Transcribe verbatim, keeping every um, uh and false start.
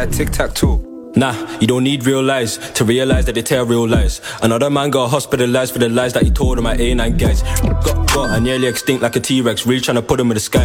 like tic-tac-toe. Nah, you don't need real lies to realize that they tell real lies. Another man got hospitalized for the lies that he told on my A nine guys. Got, got, I nearly extinct like a T-Rex, really trying to put him in the sky.